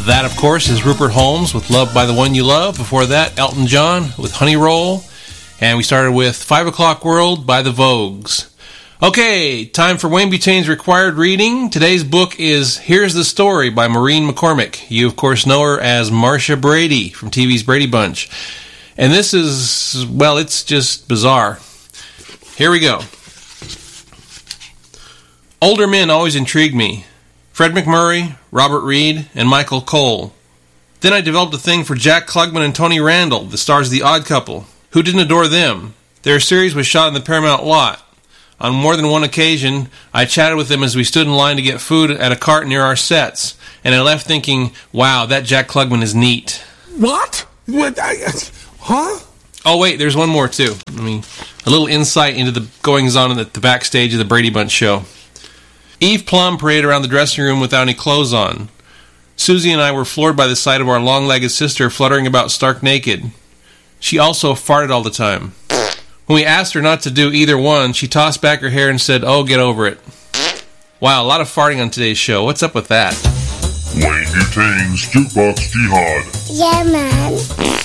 That, of course, is Rupert Holmes with Loved by the One You Love. Before that, Elton John with Honey Roll. And we started with 5 O'Clock World by the Vogues. Okay, time for Wayne Butane's required reading. Today's book is Here's the Story by Maureen McCormick. You, of course, know her as Marcia Brady from TV's Brady Bunch. And this is, well, it's just bizarre. Here we go. Older men always intrigued me. Fred McMurray, Robert Reed, and Michael Cole. Then I developed a thing for Jack Klugman and Tony Randall, the stars of The Odd Couple. Who didn't adore them? Their series was shot in the Paramount lot. On more than one occasion, I chatted with them as we stood in line to get food at a cart near our sets, and I left thinking, wow, that Jack Klugman is neat. What? Huh? Oh, wait, there's one more, too. I mean, a little insight into the goings-on in the backstage of the Brady Bunch show. Eve Plum paraded around the dressing room without any clothes on. Susie and I were floored by the sight of our long-legged sister fluttering about stark naked. She also farted all the time. When we asked her not to do either one, she tossed back her hair and said, oh, get over it. Wow, a lot of farting on today's show. What's up with that? Wayne Butane's Jukebox Jihad. Yeah, man.